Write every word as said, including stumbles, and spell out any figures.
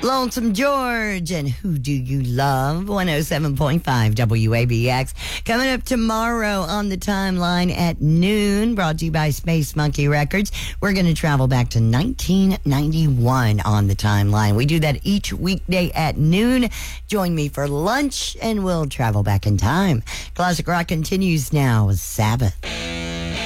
Lonesome George and Who Do You Love? one oh seven point five W A B X. Coming up tomorrow on the timeline at noon, brought to you by Space Monkey Records. We're going to travel back to nineteen ninety-one on the timeline. We do that each weekday at noon. Join me for lunch and we'll travel back in time. Classic Rock continues now with Sabbath.